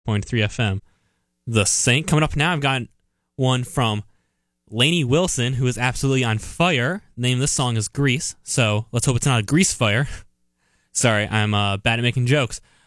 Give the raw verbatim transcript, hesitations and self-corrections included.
point three F M. The Saint. Coming up now, I've got one from Lainey Wilson, who is absolutely on fire. The name of this song is Grease, so let's hope it's not a grease fire. Sorry, I'm uh, bad at making jokes.